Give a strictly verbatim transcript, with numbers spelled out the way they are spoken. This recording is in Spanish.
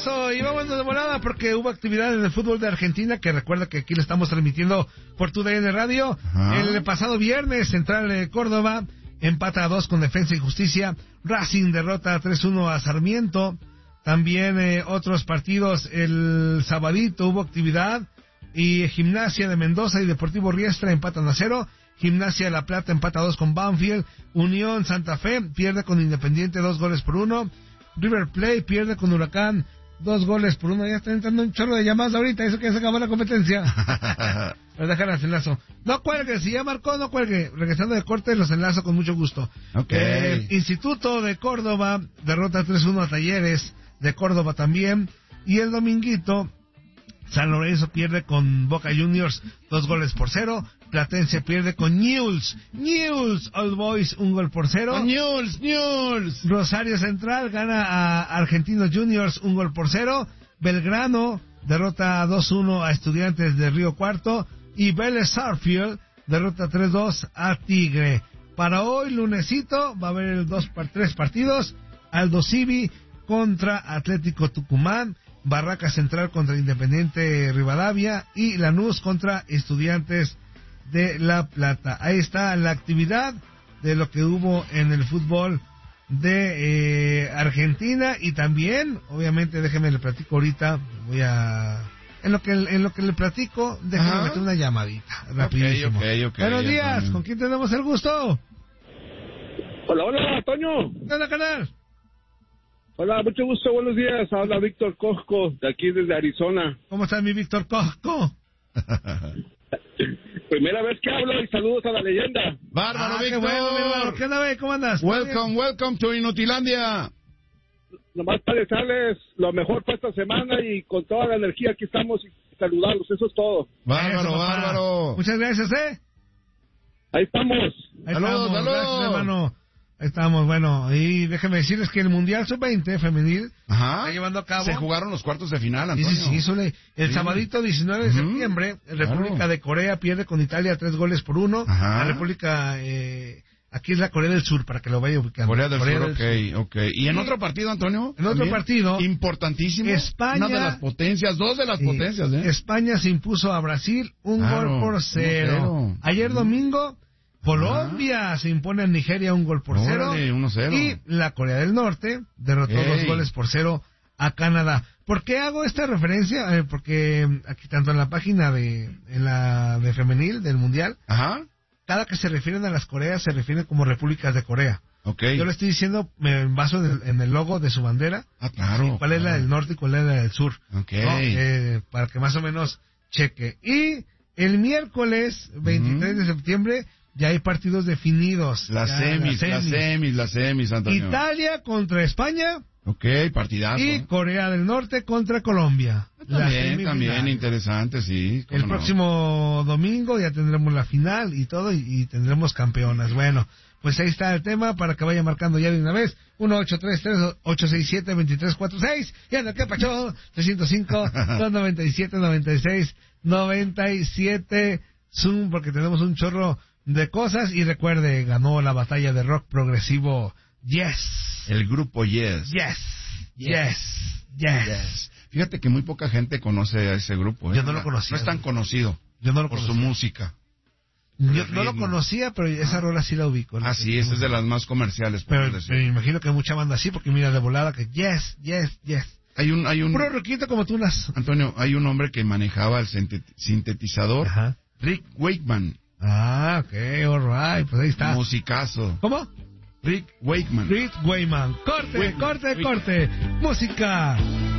eso, y vámonos de volada porque hubo actividad en el fútbol de Argentina, que recuerda que aquí le estamos transmitiendo por tu D N Radio. Ajá. El pasado viernes, Central de Córdoba empata a dos con Defensa y Justicia. Racing derrota tres uno a Sarmiento. También eh, otros partidos, el sabadito hubo actividad, y Gimnasia de Mendoza y Deportivo Riestra empatan a cero. Gimnasia de La Plata empata a dos con Banfield. Unión Santa Fe pierde con Independiente dos goles por uno. River Plate pierde con Huracán dos goles por uno. Ya está entrando un chorro de llamadas ahorita, eso que ya se acabó la competencia. Pero déjala, enlazo. No cuelgue, si ya marcó, no cuelgue. Regresando de corte, los enlazo con mucho gusto. Okay. El Instituto de Córdoba derrota tres uno a Talleres de Córdoba también. Y el dominguito, San Lorenzo pierde con Boca Juniors dos goles por cero. Platense pierde con Newell's. Newell's Old Boys un gol por cero. Oh, Newell's, Newell's. Rosario Central gana a Argentinos Juniors un gol por cero. Belgrano derrota dos uno a Estudiantes de Río Cuarto. Y Vélez Sarsfield derrota tres dos a Tigre. Para hoy, lunesito, va a haber dos, tres partidos. Aldo Civi contra Atlético Tucumán. Barraca Central contra Independiente Rivadavia. Y Lanús contra Estudiantes de La Plata. Ahí está la actividad de lo que hubo en el fútbol de eh, Argentina. Y también, obviamente, déjeme le platico ahorita. Voy a... En lo que en lo que le platico, déjeme Ajá. meter una llamadita. Rapidísimo. Okay, okay, okay, Buenos días, Antonio. ¿Con quién tenemos el gusto? Hola, hola, Toño. ¿Qué onda, canal? Hola, mucho gusto, buenos días. Habla Víctor Cosco, de aquí desde Arizona. ¿Cómo está mi Víctor Cosco? Primera vez que hablo y saludos a la leyenda. Bárbaro, ah, Víctor. Qué bueno, mi hermano. ¿Qué onda, güey? ¿Cómo andas? Welcome, welcome to Inutilandia. Nomás para desearles lo mejor para esta semana y con toda la energía aquí estamos y saludarlos, eso es todo. Bárbaro, eso, bárbaro. Muchas gracias, ¿eh? Ahí estamos. Ahí saludos, estamos. saludos. Gracias, hermano. Ahí estamos, bueno, y déjenme decirles que el Mundial sub veinte femenil Ajá. está llevando a cabo. Se jugaron los cuartos de final, Antonio. Sí, sí, sí, Sole. El sí. sabadito diecinueve de uh-huh. septiembre, República claro. de Corea pierde con Italia tres goles por uno. Ajá. La República, eh, aquí es la Corea del Sur, para que lo vaya ubicando. Corea del Corea Sur, ok, del Sur. ok. ¿Y en otro partido, Antonio? En otro partido. Importantísimo. España. Una de las potencias, dos de las sí, potencias, ¿eh? España se impuso a Brasil un claro, gol por cero. cero. Ayer domingo, Colombia ah. se impone a Nigeria un gol por cero. Órale, uno cero. Y la Corea del Norte derrotó Ey. dos goles por cero a Canadá. ¿Por qué hago esta referencia? Eh, porque aquí tanto en la página de en la de femenil del Mundial, Ajá. cada que se refieren a las Coreas se refieren como repúblicas de Corea. Okay. Yo le estoy diciendo, me baso en el, en el logo de su bandera. Ah, claro. Sí, cuál claro. es la del norte y cuál es la del sur. Okay. ¿No? Eh, para que más o menos cheque. Y el miércoles veintitrés uh-huh. de septiembre ya hay partidos definidos. Las ya, semis, las semis, las semis, Antonio. Italia contra España. Ok, partidazo. Y Corea del Norte contra Colombia. También, también, interesante, sí. El no? próximo domingo ya tendremos la final y todo, y, y tendremos campeonas. Bueno, pues ahí está el tema para que vaya marcando ya de una vez. uno ocho tres tres ocho seis siete dos tres cuatro seis. Y anda, ¿qué pacho? tres cero cinco dos nueve siete nueve seis nueve siete. Zoom, porque tenemos un chorro de cosas. Y recuerde, ganó la batalla de rock progresivo Yes. El grupo Yes. Yes. Yes. Yes. yes. Fíjate que muy poca gente conoce a ese grupo. ¿eh? Yo no lo conocía. No es tan conocido. Yo no lo por conocía. su música. Yo no lo conocía, pero esa ah. rola sí la ubico. Ah, sí, esa es de las más comerciales. Pero, pero me imagino que hay mucha banda así, porque mira de volada que Yes, Yes, Yes. Hay un, hay un. Puro roquito como tú las. Antonio, hay un hombre que manejaba el sintetizador. Ajá. Rick Wakeman. Ah, ok, alright, pues ahí está. Musicazo. ¿Cómo? Rick Wakeman. Rick Wakeman. Corte, Wakeman. corte, Wakeman. corte. Música.